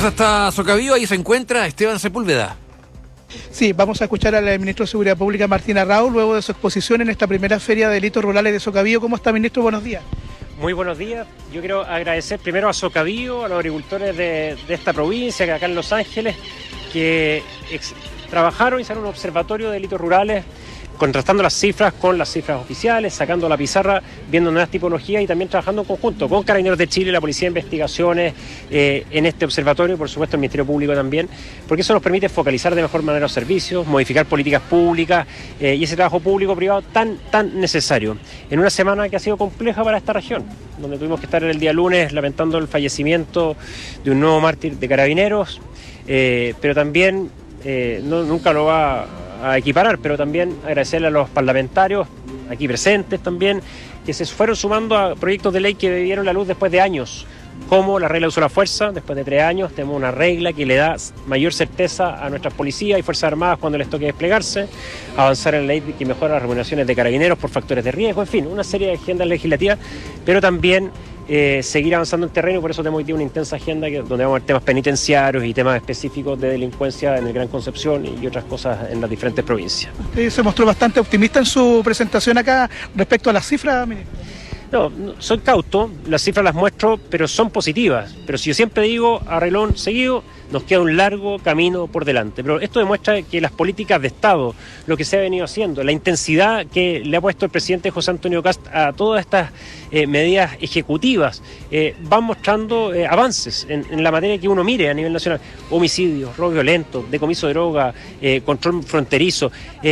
Vamos hasta Socavío, ahí se encuentra Esteban Sepúlveda. Sí, vamos a escuchar al ministro de Seguridad Pública, Martín Arrau, luego de su exposición en esta primera Feria de Delitos Rurales de Socavío. ¿Cómo está, ministro? Buenos días. Muy buenos días. Yo quiero agradecer primero a Socavío, a los agricultores de esta provincia, que acá en Los Ángeles, que trabajaron y hicieron un observatorio de delitos rurales, contrastando las cifras con las cifras oficiales, sacando la pizarra, viendo nuevas tipologías y también trabajando en conjunto con Carabineros de Chile, la Policía de Investigaciones, en este observatorio, por supuesto el Ministerio Público también, porque eso nos permite focalizar de mejor manera los servicios, modificar políticas públicas y ese trabajo público-privado tan necesario. En una semana que ha sido compleja para esta región, donde tuvimos que estar el día lunes lamentando el fallecimiento de un nuevo mártir de Carabineros, pero también nunca lo va a equiparar, pero también agradecerle a los parlamentarios aquí presentes también, que se fueron sumando a proyectos de ley que vieron la luz después de años, como la regla de uso de la fuerza. Después de 3 años tenemos una regla que le da mayor certeza a nuestras policías y fuerzas armadas cuando les toque desplegarse, avanzar en la ley que mejora las remuneraciones de carabineros por factores de riesgo, en fin, una serie de agendas legislativas, pero también seguir avanzando en terreno. Por eso tenemos hoy día una intensa agenda donde vamos a ver temas penitenciarios y temas específicos de delincuencia en el Gran Concepción y otras cosas en las diferentes provincias. Usted se mostró bastante optimista en su presentación acá respecto a las cifras, ministro. No, soy cauto, las cifras las muestro, pero son positivas. Pero si yo siempre digo, a renglón seguido, nos queda un largo camino por delante. Pero esto demuestra que las políticas de Estado, lo que se ha venido haciendo, la intensidad que le ha puesto el presidente José Antonio Kast a todas estas medidas ejecutivas, van mostrando avances en la materia que uno mire a nivel nacional. Homicidios, robo violento, decomiso de droga, control fronterizo.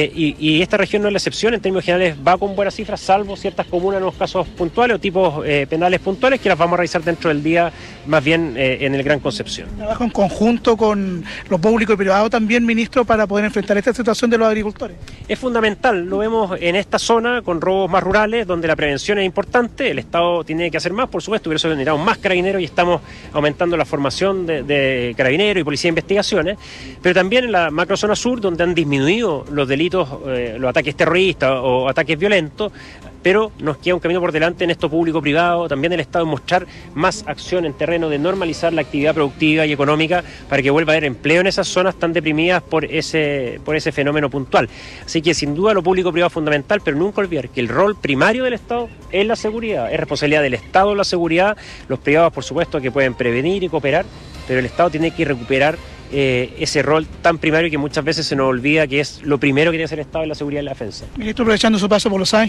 Y esta región no es la excepción, en términos generales va con buenas cifras, salvo ciertas comunas en los casos puntuales o tipos penales puntuales, que las vamos a revisar dentro del día, más bien en el Gran Concepción. Trabajo en conjunto con lo público y privado también, ministro, para poder enfrentar esta situación de los agricultores. Es fundamental, lo vemos en esta zona con robos más rurales, donde la prevención es importante, el Estado tiene que hacer más, por supuesto, por eso necesitamos más carabineros y estamos aumentando la formación de carabineros y policía de investigaciones, pero también en la macrozona sur, donde han disminuido los delitos, los ataques terroristas o ataques violentos, pero nos queda un camino por delante en esto público-privado, también el Estado, en mostrar más acción en terreno de normalizar la actividad productiva y económica para que vuelva a haber empleo en esas zonas tan deprimidas por ese fenómeno puntual. Así que sin duda lo público-privado es fundamental, pero nunca olvidar que el rol primario del Estado es la seguridad, es responsabilidad del Estado la seguridad, los privados por supuesto que pueden prevenir y cooperar, pero el Estado tiene que recuperar ese rol tan primario que muchas veces se nos olvida que es lo primero que tiene que hacer el Estado en la seguridad y la defensa. Ministro, aprovechando su paso por Los Ángeles,